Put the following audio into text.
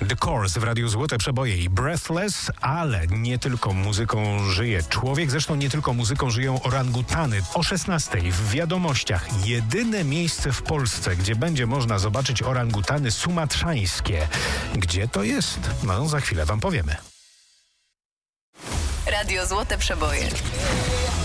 The Course w Radiu Złote Przeboje i Breathless, ale nie tylko muzyką żyje człowiek, zresztą nie tylko muzyką żyją orangutany. O 16:00 w Wiadomościach jedyne miejsce w Polsce, gdzie będzie można zobaczyć orangutany sumatrzańskie. Gdzie to jest? No, za chwilę wam powiemy. Radio Złote Przeboje.